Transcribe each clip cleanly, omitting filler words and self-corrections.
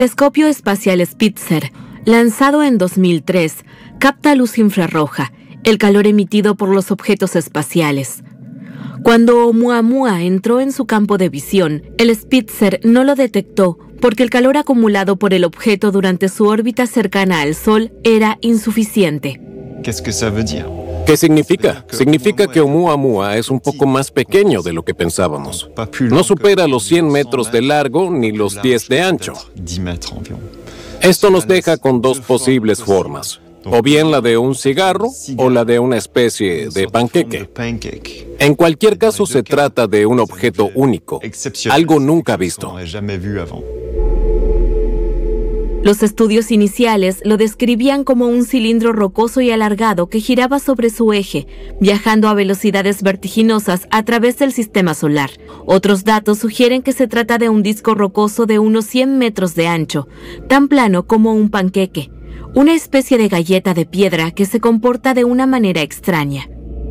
El telescopio espacial Spitzer, lanzado en 2003, capta luz infrarroja, el calor emitido por los objetos espaciales. Cuando Oumuamua entró en su campo de visión, el Spitzer no lo detectó porque el calor acumulado por el objeto durante su órbita cercana al Sol era insuficiente. ¿Qué significa? Significa que Oumuamua es un poco más pequeño de lo que pensábamos. No supera los 100 metros de largo ni los 10 de ancho. Esto nos deja con dos posibles formas, o bien la de un cigarro o la de una especie de panqueque. En cualquier caso, se trata de un objeto único, algo nunca visto. Los estudios iniciales lo describían como un cilindro rocoso y alargado que giraba sobre su eje, viajando a velocidades vertiginosas a través del sistema solar. Otros datos sugieren que se trata de un disco rocoso de unos 100 metros de ancho, tan plano como un panqueque, una especie de galleta de piedra que se comporta de una manera extraña.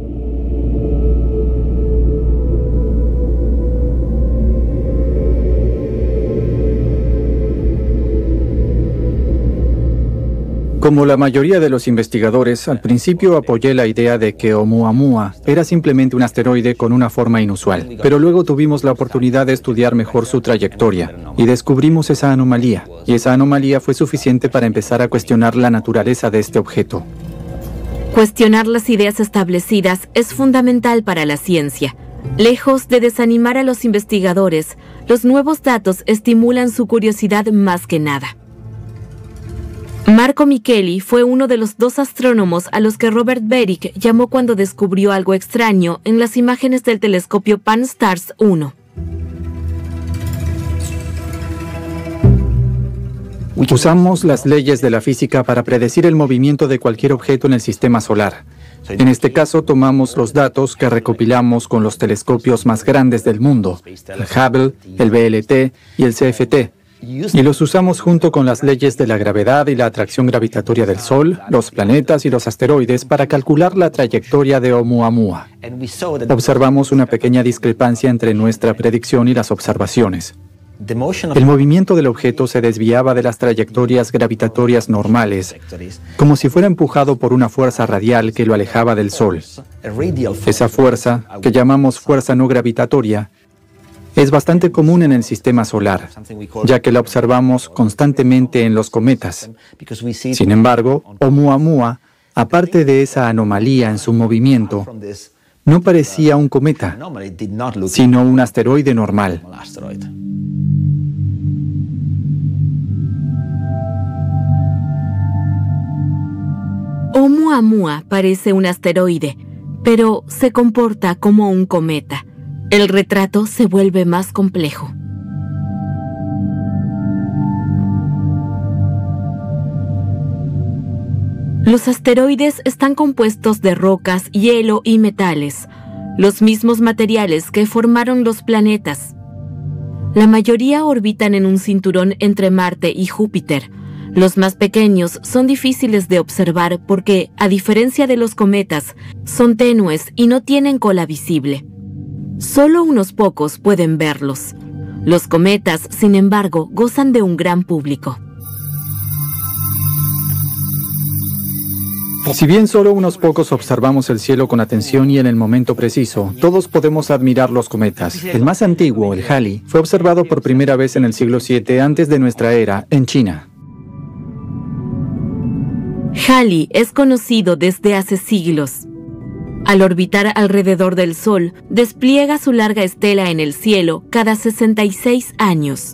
Como la mayoría de los investigadores, al principio apoyé la idea de que Oumuamua era simplemente un asteroide con una forma inusual, pero luego tuvimos la oportunidad de estudiar mejor su trayectoria y descubrimos esa anomalía, y esa anomalía fue suficiente para empezar a cuestionar la naturaleza de este objeto. Cuestionar las ideas establecidas es fundamental para la ciencia. Lejos de desanimar a los investigadores, los nuevos datos estimulan su curiosidad más que nada. Marco Micheli fue uno de los dos astrónomos a los que Robert Berik llamó cuando descubrió algo extraño en las imágenes del telescopio Pan-STARRS 1. Usamos las leyes de la física para predecir el movimiento de cualquier objeto en el sistema solar. En este caso, tomamos los datos que recopilamos con los telescopios más grandes del mundo, el Hubble, el VLT y el CFT, y los usamos junto con las leyes de la gravedad y la atracción gravitatoria del Sol, los planetas y los asteroides para calcular la trayectoria de Oumuamua. Observamos una pequeña discrepancia entre nuestra predicción y las observaciones. El movimiento del objeto se desviaba de las trayectorias gravitatorias normales, como si fuera empujado por una fuerza radial que lo alejaba del Sol. Esa fuerza, que llamamos fuerza no gravitatoria, es bastante común en el sistema solar, ya que la observamos constantemente en los cometas. Sin embargo, Oumuamua, aparte de esa anomalía en su movimiento, no parecía un cometa, sino un asteroide normal. Oumuamua parece un asteroide, pero se comporta como un cometa. El retrato se vuelve más complejo. Los asteroides están compuestos de rocas, hielo y metales, los mismos materiales que formaron los planetas. La mayoría orbitan en un cinturón entre Marte y Júpiter. Los más pequeños son difíciles de observar porque, a diferencia de los cometas, son tenues y no tienen cola visible. Solo unos pocos pueden verlos. Los cometas, sin embargo, gozan de un gran público. Si bien solo unos pocos observamos el cielo con atención y en el momento preciso, todos podemos admirar los cometas. El más antiguo, el Halley, fue observado por primera vez en el siglo VII antes de nuestra era, en China. Halley es conocido desde hace siglos. Al orbitar alrededor del Sol, despliega su larga estela en el cielo cada 66 años.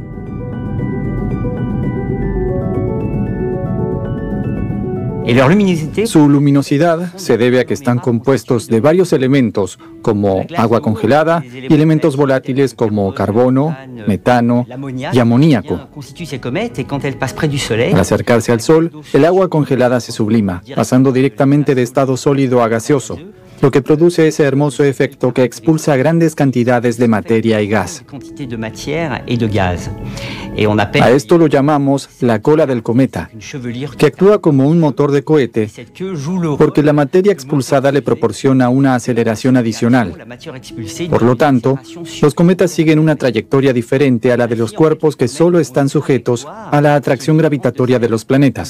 Su luminosidad se debe a que están compuestos de varios elementos como agua congelada y elementos volátiles como carbono, metano y amoníaco. Al acercarse al Sol, el agua congelada se sublima, pasando directamente de estado sólido a gaseoso. lo que produce ese hermoso efecto que expulsa grandes cantidades de materia y gas. A esto lo llamamos la cola del cometa, que actúa como un motor de cohete porque la materia expulsada le proporciona una aceleración adicional. Por lo tanto, los cometas siguen una trayectoria diferente a la de los cuerpos que solo están sujetos a la atracción gravitatoria de los planetas.